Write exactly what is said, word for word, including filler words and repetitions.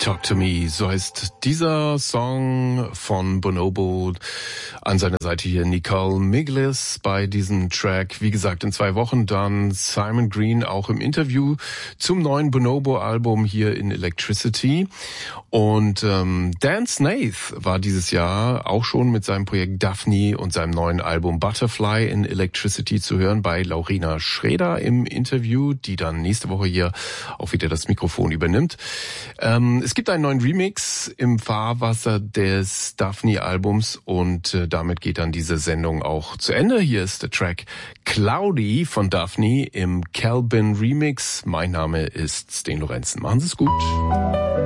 Talk to Me, so heißt dieser Song von Bonobo. An seiner Seite hier Nicole Miglis bei diesem Track. Wie gesagt, in zwei Wochen dann Simon Green auch im Interview zum neuen Bonobo-Album hier in Electricity. Und ähm, Dan Snaith war dieses Jahr auch schon mit seinem Projekt Daphne und seinem neuen Album Butterfly in Electricity zu hören bei Laurina Schrader im Interview, die dann nächste Woche hier auch wieder das Mikrofon übernimmt. Ähm, es gibt einen neuen Remix im Fahrwasser des Daphne-Albums und äh, damit geht dann diese Sendung auch zu Ende. Hier ist der Track Cloudy von Daphne im Calvin Remix. Mein Name ist Sten Lorenzen. Machen Sie es gut.